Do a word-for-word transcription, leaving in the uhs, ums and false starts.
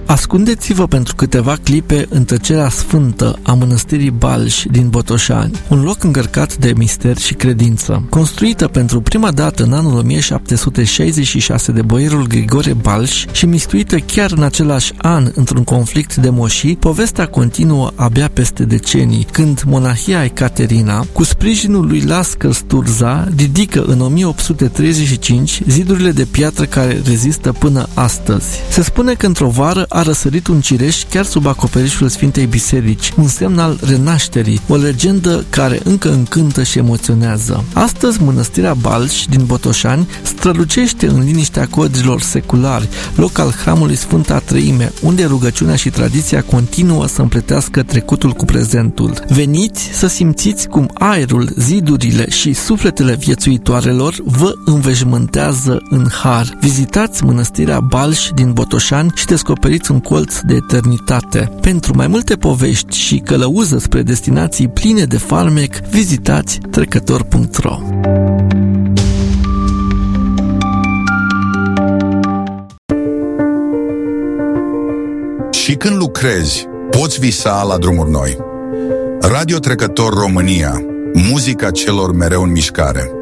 Ascundeți-vă pentru câteva clipe în tăcerea sfântă a mănăstirii Balș din Botoșani, un loc încărcat de mister și credință. Construită pentru prima dată în anul o mie șapte sute șaizeci și șase de boierul Grigore Balș și mistuită chiar în același an într-un conflict de moșii, povestea continuă abia peste decenii, când monahia Ecaterina, cu sprijinul lui Lascăr Sturza, ridică în o mie opt sute treizeci și cinci zidurile de piatră care rezistă până astăzi. Se spune că într-o vară a răsărit un cireș chiar sub acoperișul Sfintei Biserici, un semn al renașterii, o legendă care încă încântă și emoționează. Astăzi, mănăstirea Balș din Botoșani strălucește în liniștea codrilor seculari, loc al hramului Sfânta Treime, unde rugăciunea și tradiția continuă să împletească trecutul cu prezentul. Veniți să simțiți cum aerul, zidurile și sufletele viețuitoarelor vă înveșmântează în har. Vizitați mănăstirea Balș din Botoșani și descoperiți un colț de eternitate. Pentru mai multe povești și călăuză spre destinații pline de farmec, vizitați trecător punct ro. Și când lucrezi, poți visa la drumuri noi. Radio Trecător România, muzica celor mereu în mișcare.